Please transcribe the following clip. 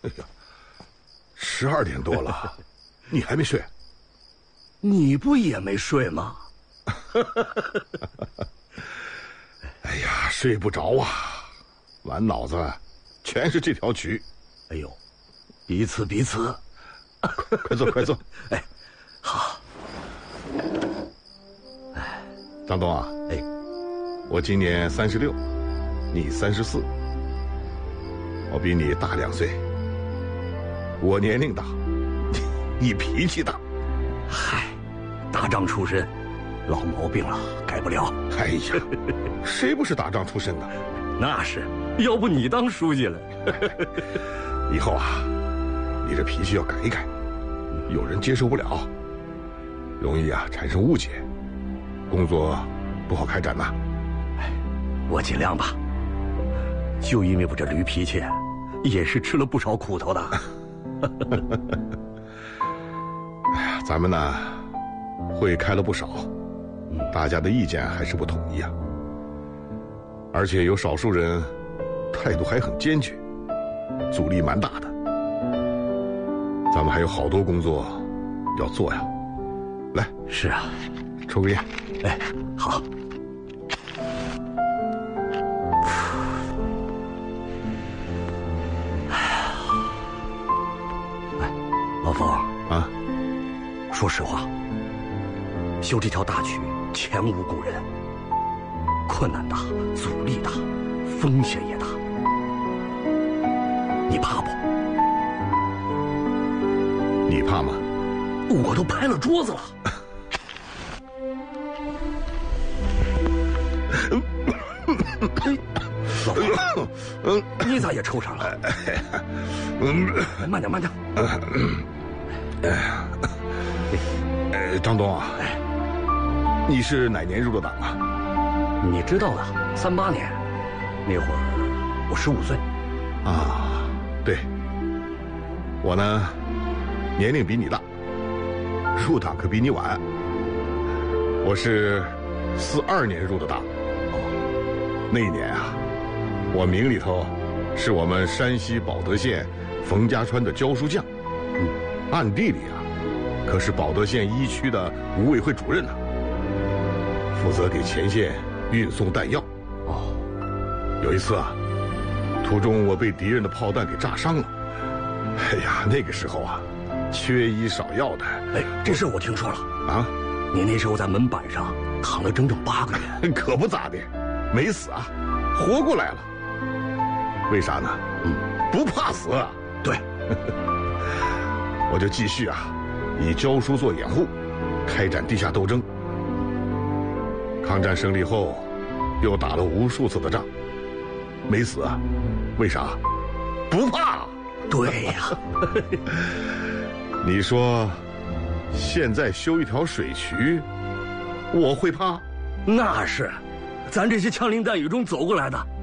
哎呀，12点多了，你还没睡？ 你不也没睡吗？ 哎呀，睡不着啊，满脑子全是这条曲。 哎呦，彼此彼此。 快坐，快坐。 哎，好。 哎，张东啊， 哎， 我今年36，你34，我比你大2岁。我年龄大，你脾气大。 嗨，打仗出身，老毛病了，改不了。 哎呀，谁不是打仗出身的？ 那是，要不你当书记了。 以后啊，你这脾气要改一改，有人接受不了，容易啊产生误解，工作不好开展呐。 哎，我尽量吧。就因为我这驴脾气，也是吃了不少苦头的。 哎呀，咱们呢会开了不少，大家的意见还是不统一啊，而且有少数人态度还很坚决，阻力蛮大的。咱们还有好多工作要做呀。来， 是啊， 抽个烟。 哎，好。哎，老冯啊， 说实话，修这条大渠前无古人，困难大，阻力大，风险也大。你怕不？ 你怕吗？ 我都拍了桌子了。老冯，你咋也抽上了？慢点，慢点。 张东啊，你是哪年入的党啊？ 你知道的，38年，那会儿我15岁。 啊，对。我呢，年龄比你大，入党可比你晚。我是42年入的党。那一年啊，我名里头是我们山西保德县冯家川的教书匠，暗地里啊，可是保德县1区的吴委会主任呢，负责给前线运送弹药。有一次啊，途中我被敌人的炮弹给炸伤了。哎呀，那个时候啊，缺医少药的。 哎，这事我听说了啊。 你那时候在门板上躺了整整8个月。 可不咋的，没死啊，活过来了。为啥呢？不怕死啊。 对。 我就继续啊，以教书做掩护，开展地下斗争。抗战胜利后，又打了无数次的仗，没死啊。为啥？不怕。 对呀。 你说，现在修一条水渠，我会怕？ 那是，咱这些枪林弹雨中走过来的，